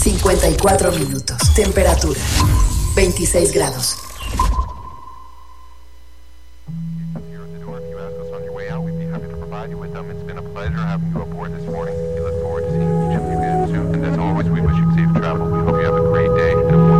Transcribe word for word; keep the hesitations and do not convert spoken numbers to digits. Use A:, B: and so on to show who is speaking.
A: cincuenta y cuatro minutos. Temperatura veintiséis grados.
B: Here at the door, if you ask us on your way out, we'd be happy to provide you with them. It's been a pleasure having you aboard this morning.